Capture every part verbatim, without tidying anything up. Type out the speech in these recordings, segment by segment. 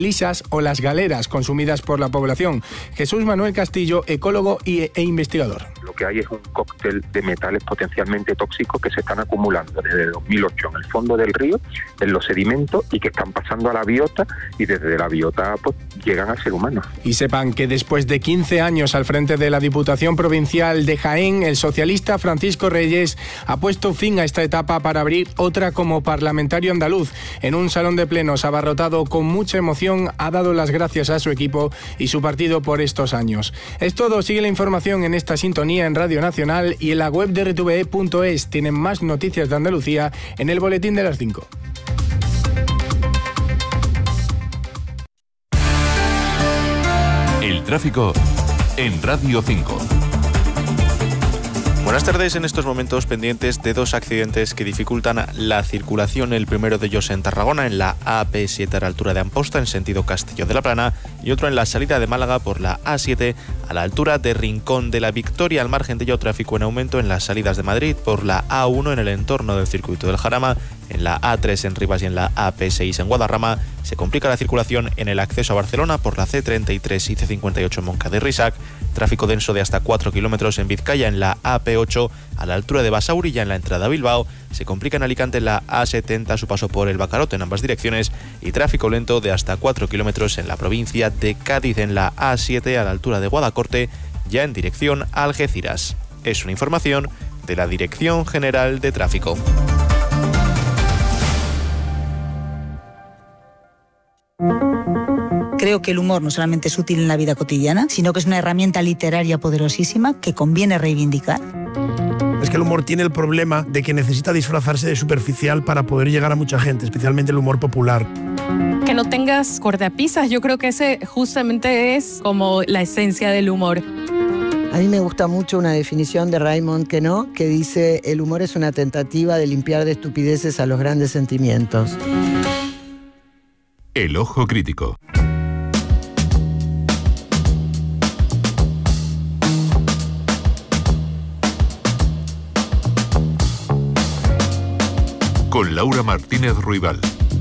lisas o las galeras consumidas por la población. Jesús Manuel Castillo, ecólogo y, e investigador. Lo que hay es un cóctel de metales potencialmente tóxicos que se están acumulando desde dos mil ocho en el fondo del río, en los sedimentos, y que están pasando a la biota, y desde la biota pues llegan al ser humano. Y sepan que después de quince años al frente de la Diputación Provincial de Jaén, el socialista Francisco Reyes ha puesto fin a esta etapa para abrir otra como parlamentario andaluz. En un salón de plenos abarrotado con mucha emoción, ha dado las gracias a su equipo y su partido por estos años. Es todo, sigue la información en esta sintonía en Radio Nacional y en la web de R T V E punto es. Tienen más noticias de Andalucía en el boletín de las cinco. El tráfico en Radio cinco. Buenas tardes. En estos momentos pendientes de dos accidentes que dificultan la circulación. El primero de ellos en Tarragona, en la A P siete a la altura de Amposta, en sentido Castillo de la Plana, y otro en la salida de Málaga por la A siete a la altura de Rincón de la Victoria. Al margen de ello, tráfico en aumento en las salidas de Madrid por la A uno en el entorno del circuito del Jarama, en la A tres en Rivas y en la A P seis en Guadarrama. Se complica la circulación en el acceso a Barcelona por la C treinta y tres y C cincuenta y ocho en Moncada y Risac. Tráfico denso de hasta cuatro kilómetros en Vizcaya en la A P ocho a la altura de Basauri, ya en la entrada a Bilbao. Se complica en Alicante en la A setenta a su paso por el Bacarote en ambas direcciones. Y tráfico lento de hasta cuatro kilómetros en la provincia de Cádiz en la A siete a la altura de Guadacorte, ya en dirección a Algeciras. Es una información de la Dirección General de Tráfico. Creo que el humor no solamente es útil en la vida cotidiana, sino que es una herramienta literaria poderosísima que conviene reivindicar. Es que el humor tiene el problema de que necesita disfrazarse de superficial para poder llegar a mucha gente, especialmente el humor popular. Que no tengas cortapisas, yo creo que ese justamente es como la esencia del humor. A mí me gusta mucho una definición de Raymond Queneau que dice: el humor es una tentativa de limpiar de estupideces a los grandes sentimientos. El ojo crítico. Con Laura Martínez Ruibal.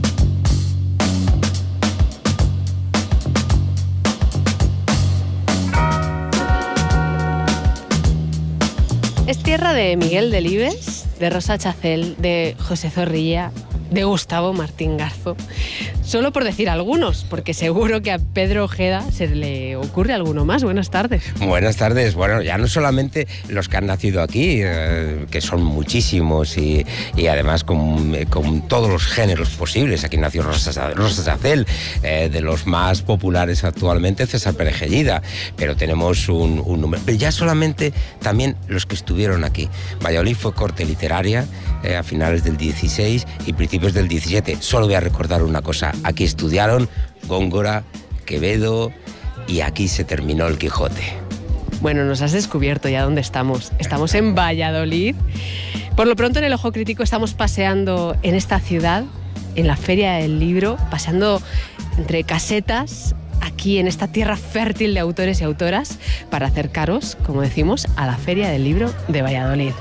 Es tierra de Miguel Delibes, de Rosa Chacel, de José Zorrilla, de Gustavo Martín Garzo. Solo por decir algunos, porque seguro que a Pedro Ojeda se le ocurre alguno más. Buenas tardes. Buenas tardes. Bueno, ya no solamente los que han nacido aquí, eh, que son muchísimos, y, y además con, con todos los géneros posibles. Aquí nació Rosa, Rosa Chacel, eh, de los más populares actualmente, César Perejellida, pero tenemos un, un número. Pero ya solamente también los que estuvieron aquí. Valladolid fue corte literaria eh, a finales del dieciséis y principios del diecisiete. Solo voy a recordar una cosa. Aquí estudiaron Góngora, Quevedo, y aquí se terminó el Quijote. Bueno, nos has descubierto ya dónde estamos. Estamos en Valladolid. Por lo pronto, en el Ojo Crítico estamos paseando en esta ciudad, en la Feria del Libro, paseando entre casetas, aquí en esta tierra fértil de autores y autoras, para acercaros, como decimos, a la Feria del Libro de Valladolid.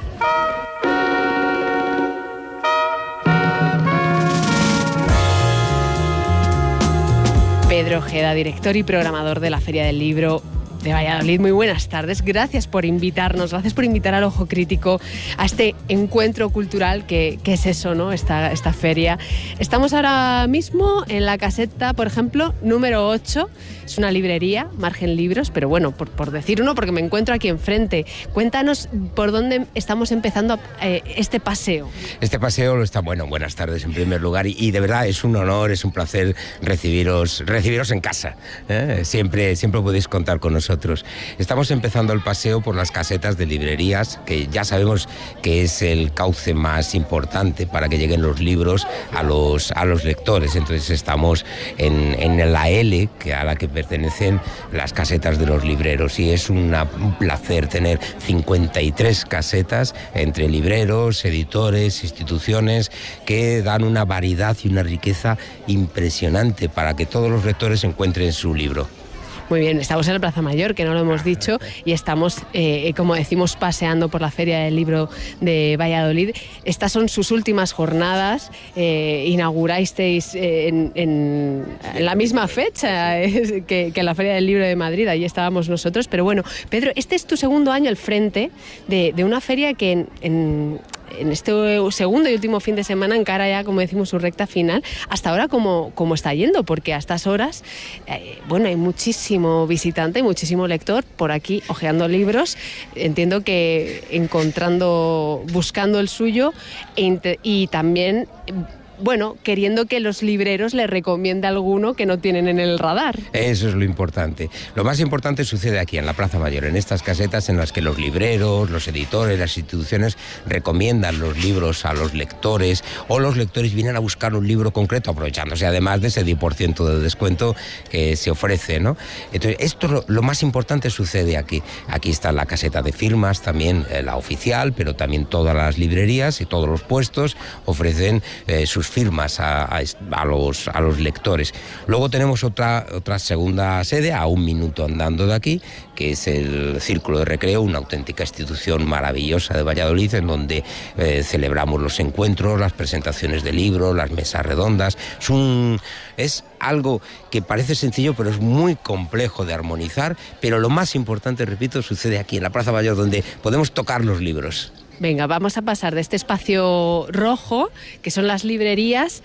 Pedro Ojeda, director y programador de la Feria del Libro de Valladolid. Muy buenas tardes. Gracias por invitarnos, gracias por invitar al Ojo Crítico a este encuentro cultural que, que es eso, ¿no? Esta, esta feria. Estamos ahora mismo en la caseta, por ejemplo, número ocho. Es una librería, Margen Libros, pero bueno, por, por decir uno, porque me encuentro aquí enfrente. Cuéntanos por dónde estamos empezando eh, este paseo. Este paseo lo está, bueno, buenas tardes en primer lugar, y, y de verdad es un honor, es un placer recibiros, recibiros en casa. ¿eh? Siempre, siempre podéis contar con nosotros. Estamos empezando el paseo por las casetas de librerías, que ya sabemos que es el cauce más importante para que lleguen los libros a los, a los lectores. Entonces estamos en, en la L, que a la que pertenecen las casetas de los libreros, y es una, un placer tener cincuenta y tres casetas entre libreros, editores, instituciones, que dan una variedad y una riqueza impresionante para que todos los lectores encuentren su libro. Muy bien, estamos en la Plaza Mayor, que no lo hemos dicho, y estamos, eh, como decimos, paseando por la Feria del Libro de Valladolid. Estas son sus últimas jornadas, eh, inaugurasteis eh, en, en, en la misma fecha eh, que, que la Feria del Libro de Madrid, ahí estábamos nosotros, pero bueno, Pedro, este es tu segundo año al frente de, de una feria que en, en en este segundo y último fin de semana encara ya, como decimos, su recta final. Hasta ahora, ¿cómo, cómo está yendo? Porque a estas horas, eh, bueno, hay muchísimo visitante, muchísimo lector por aquí hojeando libros. Entiendo que encontrando, buscando el suyo e y también, bueno, queriendo que los libreros le recomiende alguno que no tienen en el radar. Eso es lo importante. Lo más importante sucede aquí, en la Plaza Mayor, en estas casetas en las que los libreros, los editores, las instituciones recomiendan los libros a los lectores, o los lectores vienen a buscar un libro concreto, aprovechándose además de ese diez por ciento de descuento que se ofrece, ¿no? Entonces, esto lo, lo más importante sucede aquí. Aquí está la caseta de firmas, también eh, la oficial, pero también todas las librerías y todos los puestos ofrecen eh, sus firmas a, a, a, los, a los lectores. Luego tenemos otra, otra segunda sede, a un minuto andando de aquí, que es el Círculo de Recreo, una auténtica institución maravillosa de Valladolid, en donde eh, celebramos los encuentros, las presentaciones de libros, las mesas redondas. Es, un, es algo que parece sencillo, pero es muy complejo de armonizar, pero lo más importante, repito, sucede aquí en la Plaza Mayor, donde podemos tocar los libros. Venga, vamos a pasar de este espacio rojo, que son las librerías,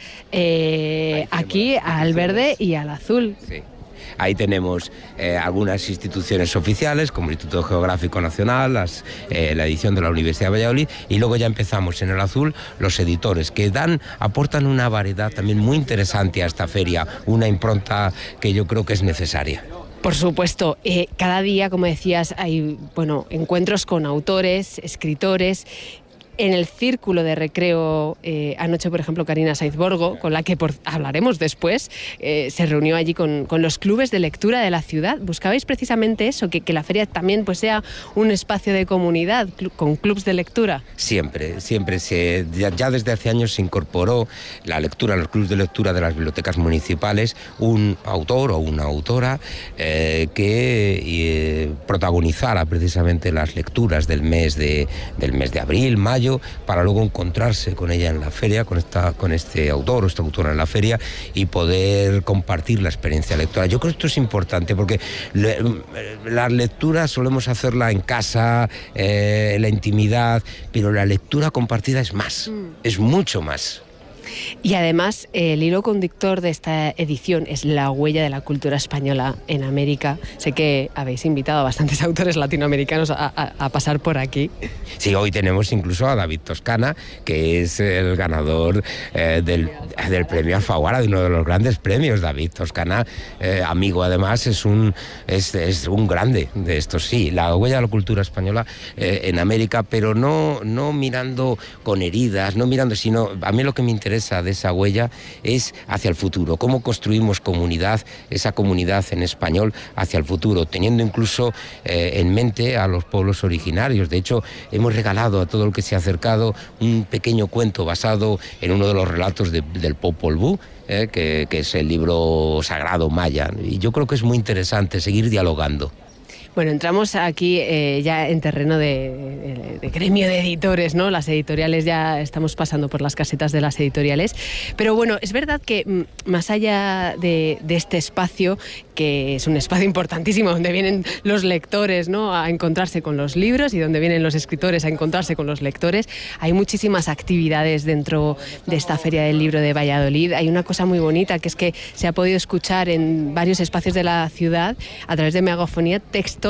eh, aquí al verde y al azul. Sí. Ahí tenemos eh, algunas instituciones oficiales, como el Instituto Geográfico Nacional, las, eh, la edición de la Universidad de Valladolid, y luego ya empezamos en el azul los editores, que dan, aportan una variedad también muy interesante a esta feria, una impronta que yo creo que es necesaria. Por supuesto, eh, cada día, como decías, hay bueno, encuentros con autores, escritores. En el Círculo de Recreo, eh, anoche, por ejemplo, Karina Saiz Borgo, con la que por, hablaremos después, eh, se reunió allí con, con los clubes de lectura de la ciudad. Buscabais precisamente eso, que, que la feria también pues, sea un espacio de comunidad, cl- con clubes de lectura. Siempre, siempre. Se, ya, ya desde hace años se incorporó la lectura, los clubes de lectura de las bibliotecas municipales, un autor o una autora eh, que eh, protagonizara precisamente las lecturas del mes de, del mes de abril, mayo, para luego encontrarse con ella en la feria, con, esta, con este autor o esta autora en la feria, y poder compartir la experiencia lectora. Yo creo que esto es importante porque le, la lectura solemos hacerla en casa, eh, en la intimidad, pero la lectura compartida es más, mm. es mucho más. Y además, el hilo conductor de esta edición es la huella de la cultura española en América. Sé que habéis invitado a bastantes autores latinoamericanos a, a, a pasar por aquí. Sí, hoy tenemos incluso a David Toscana, que es el ganador eh, del, del premio Alfaguara, de uno de los grandes premios. David Toscana, eh, amigo además, es un, es, es un grande de estos. Sí, la huella de la cultura española eh, en América, pero no, no mirando con heridas, no mirando, sino a mí lo que me interesa de esa huella es hacia el futuro, cómo construimos comunidad, esa comunidad en español hacia el futuro, teniendo incluso eh, en mente a los pueblos originarios. De hecho, hemos regalado a todo el que se ha acercado un pequeño cuento basado en uno de los relatos de, del Popol Vuh, eh, que, que es el libro sagrado maya, y yo creo que es muy interesante seguir dialogando. Bueno, entramos aquí eh, ya en terreno de, de, de gremio de editores, ¿no? Las editoriales, ya estamos pasando por las casetas de las editoriales. Pero bueno, es verdad que más allá de, de este espacio, que es un espacio importantísimo, donde vienen los lectores, ¿no?, a encontrarse con los libros, y donde vienen los escritores a encontrarse con los lectores, hay muchísimas actividades dentro de esta Feria del Libro de Valladolid. Hay una cosa muy bonita, que es que se ha podido escuchar en varios espacios de la ciudad, a través de megafonía, textos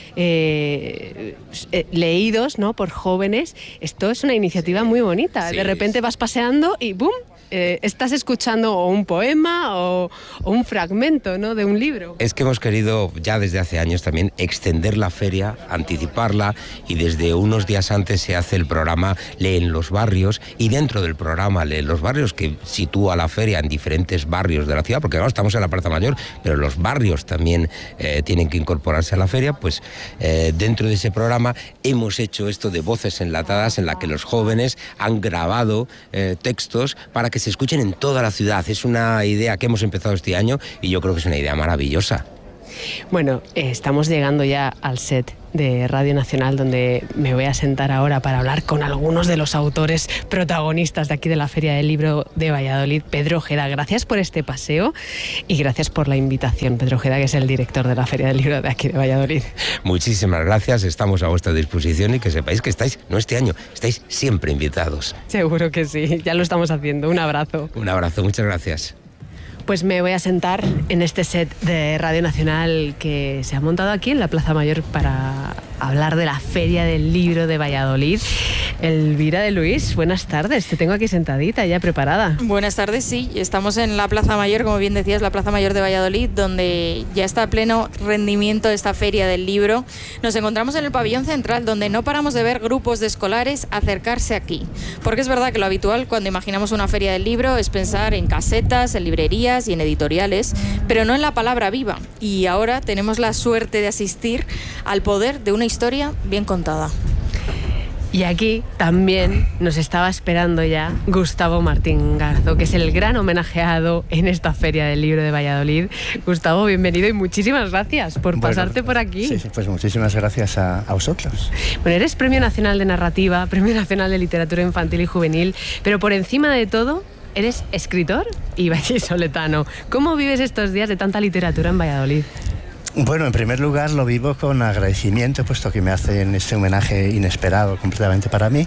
Eh, eh, leídos, ¿no?, por jóvenes. Esto es una iniciativa muy bonita. Sí. De repente vas paseando y ¡bum!, eh, estás escuchando o un poema o, o un fragmento, ¿no?, de un libro. Es que hemos querido ya desde hace años también extender la feria, anticiparla, y desde unos días antes se hace el programa Lee en los Barrios, y dentro del programa Lee en los Barrios, que sitúa la feria en diferentes barrios de la ciudad, porque ahora estamos en la Plaza Mayor, pero los barrios también eh, tienen que incorporarse a la feria. Pues eh, dentro de ese programa hemos hecho esto de voces enlatadas, en la que los jóvenes han grabado eh, textos para que se escuchen en toda la ciudad. Es una idea que hemos empezado este año y yo creo que es una idea maravillosa. Bueno, eh, estamos llegando ya al set de Radio Nacional, donde me voy a sentar ahora para hablar con algunos de los autores protagonistas de aquí de la Feria del Libro de Valladolid. Pedro Ojeda, gracias por este paseo y gracias por la invitación. Pedro Ojeda, que es el director de la Feria del Libro de aquí de Valladolid. Muchísimas gracias, estamos a vuestra disposición y que sepáis que estáis, no este año, estáis siempre invitados. Seguro que sí, ya lo estamos haciendo. Un abrazo. Un abrazo, muchas gracias. Pues me voy a sentar en este set de Radio Nacional que se ha montado aquí en la Plaza Mayor para hablar de la Feria del Libro de Valladolid. Elvira de Luis, buenas tardes. Te tengo aquí sentadita, ya preparada. Buenas tardes, sí. Estamos en la Plaza Mayor, como bien decías, la Plaza Mayor de Valladolid, donde ya está a pleno rendimiento esta Feria del Libro. Nos encontramos en el pabellón central, donde no paramos de ver grupos de escolares acercarse aquí. Porque es verdad que lo habitual cuando imaginamos una Feria del Libro es pensar en casetas, en librerías y en editoriales, pero no en la palabra viva. Y ahora tenemos la suerte de asistir al poder de una historia bien contada. Y aquí también nos estaba esperando ya Gustavo Martín Garzo, que es el gran homenajeado en esta Feria del Libro de Valladolid. Gustavo, bienvenido y muchísimas gracias por bueno, pasarte por aquí. Sí, sí, pues muchísimas gracias a, a vosotros. Bueno, eres Premio Nacional de Narrativa, Premio Nacional de Literatura Infantil y Juvenil, pero por encima de todo, eres escritor y vallisoletano. ¿Cómo vives estos días de tanta literatura en Valladolid? Bueno, en primer lugar lo vivo con agradecimiento, puesto que me hacen este homenaje inesperado completamente para mí.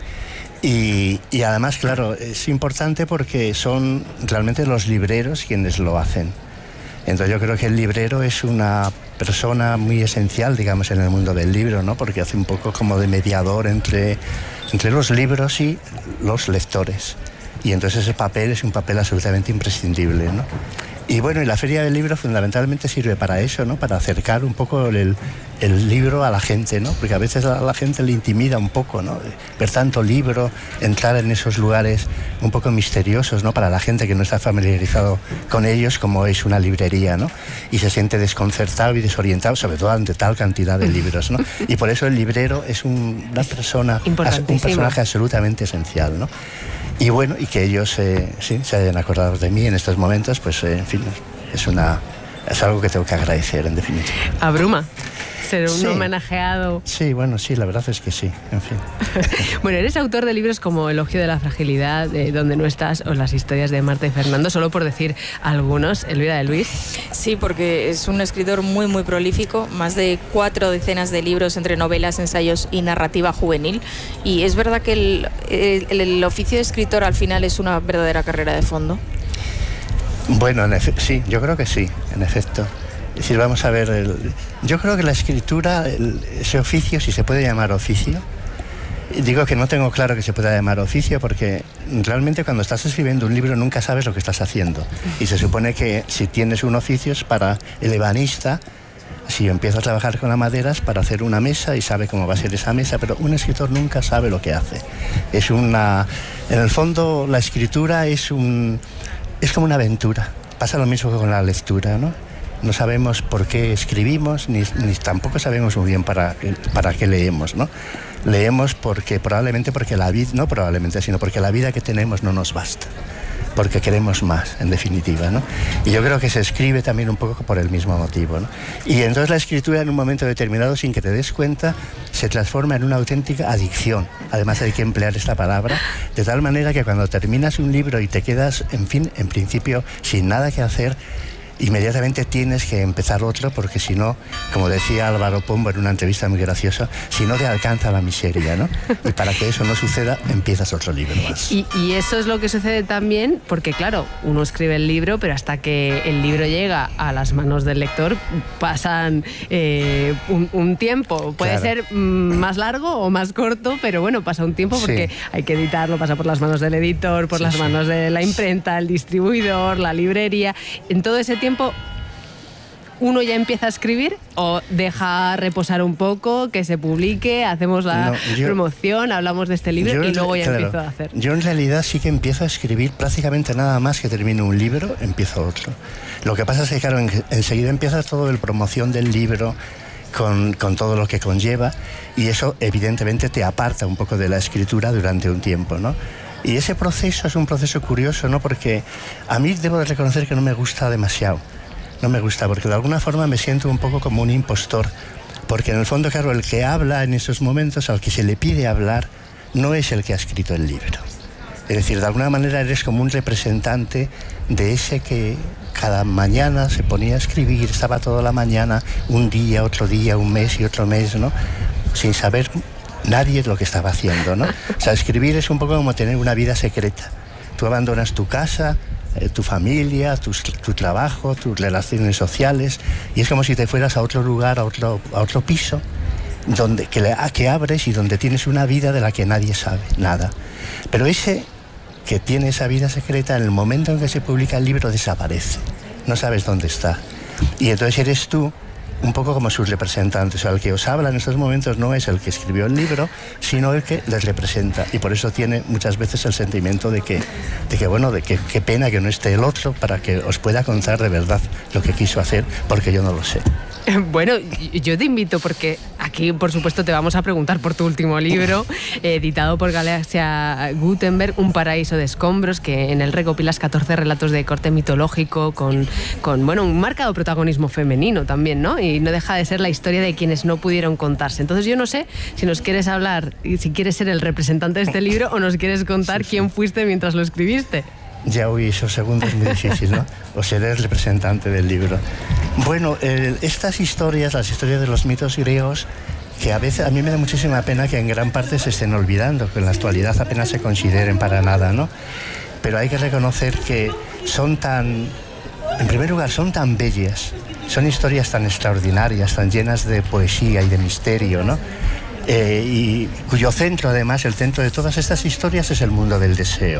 Y, y además, claro, es importante porque son realmente los libreros quienes lo hacen. Entonces yo creo que el librero es una persona muy esencial, digamos, en el mundo del libro, ¿no? Porque hace un poco como de mediador entre, entre los libros y los lectores. Y entonces ese papel es un papel absolutamente imprescindible, ¿no? Y bueno, y la Feria del Libro fundamentalmente sirve para eso, ¿no? Para acercar un poco el, el libro a la gente, ¿no? Porque a veces a la gente le intimida un poco, ¿no? Ver tanto libro, entrar en esos lugares un poco misteriosos, ¿no? Para la gente que no está familiarizado con ellos, como es una librería, ¿no? Y se siente desconcertado y desorientado, sobre todo ante tal cantidad de libros, ¿no? Y por eso el librero es un, una persona, un personaje absolutamente esencial, ¿no? Y bueno, y que ellos eh, sí, se hayan acordado de mí en estos momentos, pues eh, en fin, es, una, es algo que tengo que agradecer, en definitiva. Abruma ser un sí. homenajeado. Sí, bueno, sí, la verdad es que sí, en fin. Bueno, eres autor de libros como Elogio de la Fragilidad, de Donde no estás, o Las historias de Marta y Fernando, solo por decir algunos. Elvira de Luis. Sí, porque es un escritor muy, muy prolífico, más de cuatro decenas de libros entre novelas, ensayos y narrativa juvenil. Y es verdad que el, el, el oficio de escritor al final es una verdadera carrera de fondo. Bueno, en efe- sí, yo creo que sí, en efecto. Es decir, vamos a ver, el, yo creo que la escritura, el, ese oficio, si se puede llamar oficio, digo que no tengo claro que se pueda llamar oficio porque realmente cuando estás escribiendo un libro nunca sabes lo que estás haciendo. Y se supone que si tienes un oficio es para el ebanista, si empieza a trabajar con la madera es para hacer una mesa y sabe cómo va a ser esa mesa, pero un escritor nunca sabe lo que hace. Es una, en el fondo la escritura es, un, es como una aventura. Pasa lo mismo que con la lectura, ¿no? No sabemos por qué escribimos, ni, ni tampoco sabemos muy bien para, para qué leemos, ¿no? Leemos porque probablemente porque la vida, no probablemente, sino porque la vida que tenemos no nos basta, porque queremos más, en definitiva, ¿no? Y yo creo que se escribe también un poco por el mismo motivo, ¿no? Y entonces la escritura en un momento determinado, sin que te des cuenta, se transforma en una auténtica adicción. Además hay que emplear esta palabra, de tal manera que cuando terminas un libro y te quedas, en fin, en principio, sin nada que hacer, inmediatamente tienes que empezar otro porque si no, como decía Álvaro Pombo en una entrevista muy graciosa, si no te alcanza la miseria, ¿no? Y para que eso no suceda, empiezas otro libro más. Y, y eso es lo que sucede también porque, claro, uno escribe el libro, pero hasta que el libro llega a las manos del lector pasan eh, un, un tiempo. Puede claro. ser mm, más largo o más corto, pero bueno, pasa un tiempo porque sí. hay que editarlo, pasa por las manos del editor, por sí, las sí. manos de la imprenta, el distribuidor, la librería. En todo ese tiempo tiempo uno ya empieza a escribir o deja reposar un poco, que se publique, hacemos la no, yo, promoción, hablamos de este libro yo, y luego ya claro, empiezo a hacer. Yo en realidad sí que empiezo a escribir prácticamente nada más que termino un libro, empiezo otro. Lo que pasa es que claro, en, enseguida empieza todo el promoción del libro con, con todo lo que conlleva y eso evidentemente te aparta un poco de la escritura durante un tiempo, ¿no? Y ese proceso es un proceso curioso, ¿no? Porque a mí debo de reconocer que no me gusta demasiado. no me gusta, porque de alguna forma me siento un poco como un impostor, porque en el fondo, claro, el que habla en esos momentos, al que se le pide hablar, no es el que ha escrito el libro. Es decir, de alguna manera eres como un representante de ese que cada mañana se ponía a escribir, estaba toda la mañana, un día, otro día, un mes y otro mes, ¿no? Sin saber nadie lo que estaba haciendo, ¿no? O sea, escribir es un poco como tener una vida secreta. Tú abandonas tu casa, eh, tu familia, tu, tu trabajo, tus relaciones sociales, y es como si te fueras a otro lugar, a otro, a otro piso, donde, que, le, que abres y donde tienes una vida de la que nadie sabe nada. Pero ese que tiene esa vida secreta, en el momento en que se publica el libro desaparece, no sabes dónde está. Y entonces eres tú un poco como sus representantes. O sea, el que os habla en estos momentos no es el que escribió el libro, sino el que les representa. Y por eso tiene muchas veces el sentimiento de que, de que bueno, de que qué pena que no esté el otro para que os pueda contar de verdad lo que quiso hacer, porque yo no lo sé. Bueno, yo te invito porque aquí, por supuesto, te vamos a preguntar por tu último libro, editado por Galaxia Gutenberg, Un paraíso de escombros, que en él recopilas catorce relatos de corte mitológico con, con, bueno, un marcado protagonismo femenino también, ¿no? Y no deja de ser la historia de quienes no pudieron contarse. Entonces yo no sé si nos quieres hablar, si quieres ser el representante de este libro o nos quieres contar sí, sí. quién fuiste mientras lo escribiste. Ya, uy, eso segundo es muy difícil, ¿no? O seré el representante del libro. Bueno, eh, estas historias, las historias de los mitos griegos, que a veces a mí me da muchísima pena que en gran parte se estén olvidando, que en la actualidad apenas se consideren para nada, ¿no? Pero hay que reconocer que son tan, en primer lugar, son tan bellas, son historias tan extraordinarias, tan llenas de poesía y de misterio, ¿no? Eh, y cuyo centro, además, el centro de todas estas historias es el mundo del deseo.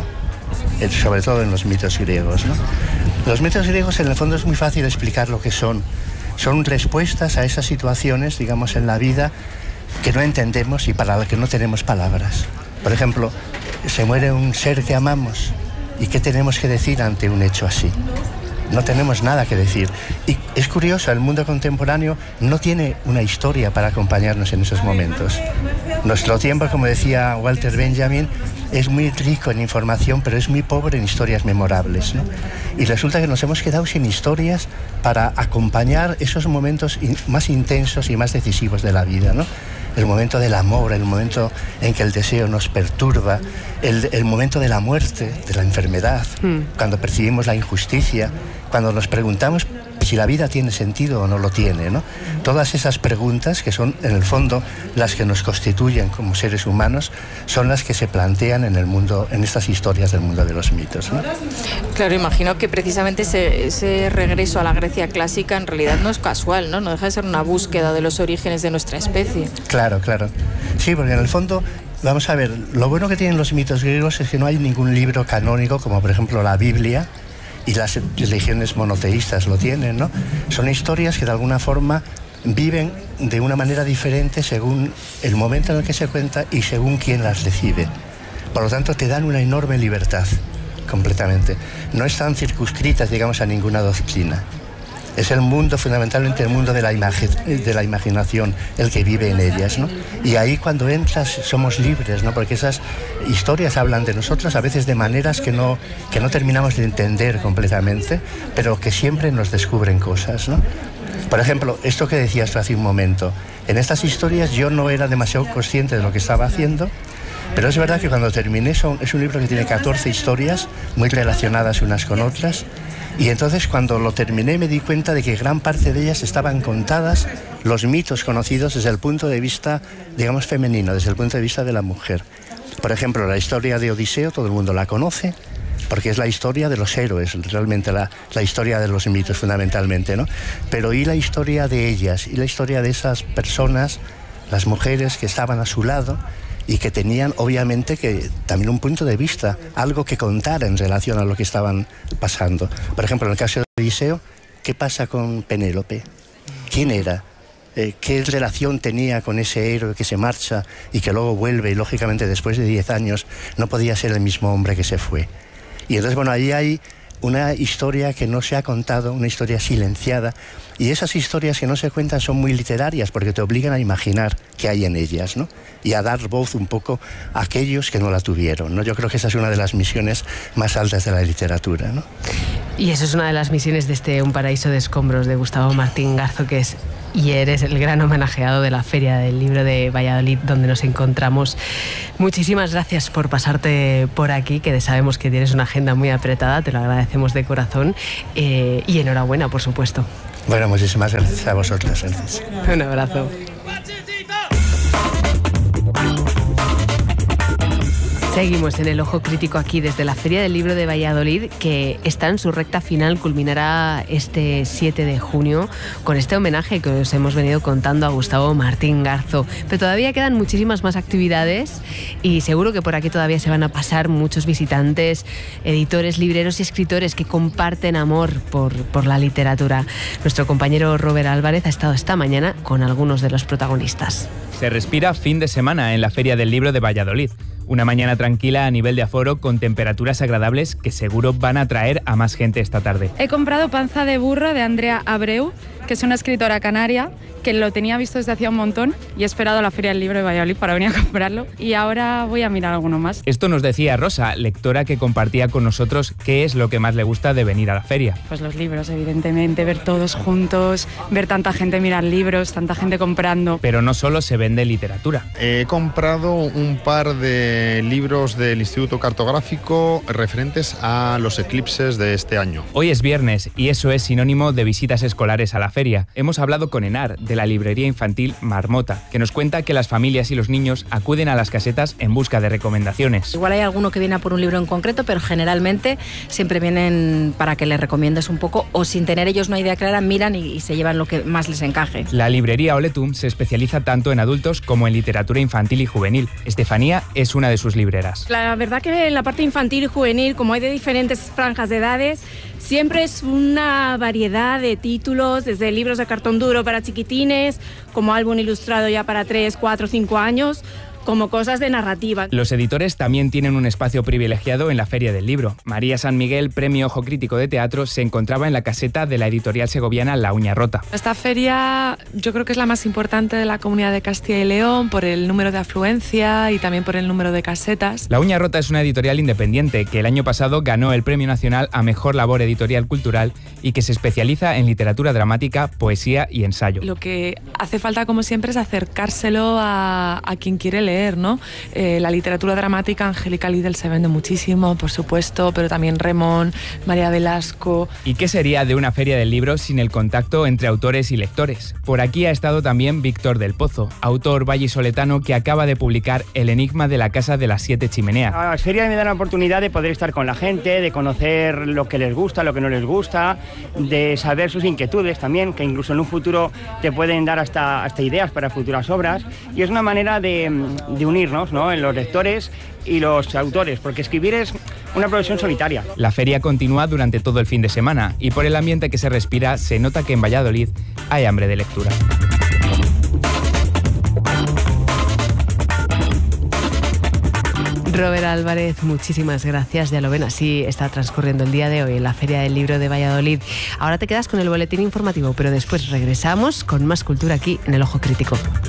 Sobre todo en los mitos griegos, ¿no? Los mitos griegos, en el fondo, es muy fácil explicar lo que son. Son respuestas a esas situaciones, digamos, en la vida que no entendemos y para las que no tenemos palabras. Por ejemplo, se muere un ser que amamos, ¿y qué tenemos que decir ante un hecho así? No tenemos nada que decir. Y es curioso, el mundo contemporáneo no tiene una historia para acompañarnos en esos momentos. Nuestro tiempo, como decía Walter Benjamin, es muy rico en información, pero es muy pobre en historias memorables, ¿no? Y resulta que nos hemos quedado sin historias para acompañar esos momentos in- más intensos y más decisivos de la vida, ¿no? El momento del amor, el momento en que el deseo nos perturba, el, el momento de la muerte, de la enfermedad, mm. cuando percibimos la injusticia, cuando nos preguntamos si la vida tiene sentido o no lo tiene, ¿no? Todas esas preguntas, que son en el fondo las que nos constituyen como seres humanos, son las que se plantean en el mundo, en estas historias del mundo de los mitos, ¿no? Claro, imagino que precisamente ese, ese regreso a la Grecia clásica en realidad no es casual, ¿no? No deja de ser una búsqueda de los orígenes de nuestra especie. Claro, claro. Sí, porque en el fondo, vamos a ver, lo bueno que tienen los mitos griegos es que no hay ningún libro canónico, como por ejemplo la Biblia, y las religiones monoteístas lo tienen, ¿no? Son historias que de alguna forma viven de una manera diferente según el momento en el que se cuenta y según quién las recibe. Por lo tanto, te dan una enorme libertad, completamente. No están circunscritas, digamos, a ninguna doctrina. Es el mundo, fundamentalmente el mundo de la, imagi- de la imaginación, el que vive en ellas, ¿no? Y ahí cuando entras somos libres, ¿no? Porque esas historias hablan de nosotros a veces de maneras que no, que no terminamos de entender completamente, pero que siempre nos descubren cosas, ¿no? Por ejemplo, esto que decías tú hace un momento, en estas historias yo no era demasiado consciente de lo que estaba haciendo, pero es verdad que cuando terminé, son, es un libro que tiene catorce historias muy relacionadas unas con otras. Y entonces cuando lo terminé me di cuenta de que gran parte de ellas estaban contadas, los mitos conocidos desde el punto de vista, digamos, femenino, desde el punto de vista de la mujer. Por ejemplo, la historia de Odiseo, todo el mundo la conoce, porque es la historia de los héroes, realmente la, la historia de los mitos fundamentalmente, ¿no? Pero y la historia de ellas, y la historia de esas personas, las mujeres que estaban a su lado, y que tenían obviamente que también un punto de vista, algo que contar en relación a lo que estaban pasando. Por ejemplo, en el caso de Odiseo, ¿qué pasa con Penélope? ¿Quién era? Eh, ¿Qué relación tenía con ese héroe que se marcha y que luego vuelve y lógicamente después de diez años no podía ser el mismo hombre que se fue? Y entonces, bueno, ahí hay una historia que no se ha contado, una historia silenciada, y esas historias que no se cuentan son muy literarias porque te obligan a imaginar qué hay en ellas, ¿no? Y a dar voz un poco a aquellos que no la tuvieron, ¿no? Yo creo que esa es una de las misiones más altas de la literatura, ¿no? Y eso es una de las misiones de este Un paraíso de escombros de Gustavo Martín Garzo, que es y eres el gran homenajeado de la Feria del Libro de Valladolid, donde nos encontramos. Muchísimas gracias por pasarte por aquí, que sabemos que tienes una agenda muy apretada, te lo agradecemos de corazón, eh, y enhorabuena, por supuesto. Bueno, muchísimas gracias a vosotros. Gracias. Un abrazo. Seguimos en el Ojo Crítico aquí desde la Feria del Libro de Valladolid, que está en su recta final, culminará este siete de junio con este homenaje que os hemos venido contando a Gustavo Martín Garzo. Pero todavía quedan muchísimas más actividades y seguro que por aquí todavía se van a pasar muchos visitantes, editores, libreros y escritores que comparten amor por, por la literatura. Nuestro compañero Robert Álvarez ha estado esta mañana con algunos de los protagonistas. Se respira fin de semana en la Feria del Libro de Valladolid. Una mañana tranquila a nivel de aforo con temperaturas agradables que seguro van a atraer a más gente esta tarde. He comprado Panza de burro de Andrea Abreu, que es una escritora canaria que lo tenía visto desde hacía un montón y he esperado a la Feria del Libro de Valladolid para venir a comprarlo y ahora voy a mirar alguno más. Esto nos decía Rosa, lectora que compartía con nosotros qué es lo que más le gusta de venir a la feria. Pues los libros, evidentemente, ver todos juntos, ver tanta gente mirar libros, tanta gente comprando. Pero no solo se vende literatura. He comprado un par de libros del Instituto Cartográfico referentes a los eclipses de este año. Hoy es viernes y eso es sinónimo de visitas escolares a la feria. Hemos hablado con Enar, de la librería infantil Marmota, que nos cuenta que las familias y los niños acuden a las casetas en busca de recomendaciones. Igual hay alguno que viene a por un libro en concreto, pero generalmente siempre vienen para que les recomiendes un poco o sin tener ellos una idea clara, miran y, y se llevan lo que más les encaje. La librería Oletum se especializa tanto en adultos como en literatura infantil y juvenil. Estefanía es una de sus libreras. La verdad que en la parte infantil y juvenil, como hay de diferentes franjas de edades, siempre es una variedad de títulos, desde libros de cartón duro para chiquitines, como álbum ilustrado ya para tres, cuatro, cinco años, como cosas de narrativa. Los editores también tienen un espacio privilegiado en la Feria del Libro. María San Miguel, Premio Ojo Crítico de Teatro, se encontraba en la caseta de la editorial segoviana La Uña Rota. Esta feria yo creo que es la más importante de la Comunidad de Castilla y León por el número de afluencia y también por el número de casetas. La Uña Rota es una editorial independiente que el año pasado ganó el Premio Nacional a Mejor Labor Editorial Cultural y que se especializa en literatura dramática, poesía y ensayo. Lo que hace falta, como siempre, es acercárselo a, a quien quiere leer. ¿no? Eh, la literatura dramática, Angélica Lidl se vende muchísimo, por supuesto, pero también Remón, María Velasco. ¿Y qué sería de una feria del libro sin el contacto entre autores y lectores? Por aquí ha estado también Víctor del Pozo, autor vallisoletano que acaba de publicar El enigma de la casa de las siete chimeneas. La feria me da la oportunidad de poder estar con la gente, de conocer lo que les gusta, lo que no les gusta, de saber sus inquietudes también, que incluso en un futuro te pueden dar hasta, hasta ideas para futuras obras, y es una manera de de unirnos, ¿no?, en los lectores y los autores, porque escribir es una profesión solitaria. La feria continúa durante todo el fin de semana y por el ambiente que se respira se nota que en Valladolid hay hambre de lectura. Robert Álvarez, muchísimas gracias. Ya lo ven, así está transcurriendo el día de hoy en la Feria del Libro de Valladolid. Ahora te quedas con el boletín informativo, pero después regresamos con más cultura aquí en El Ojo Crítico.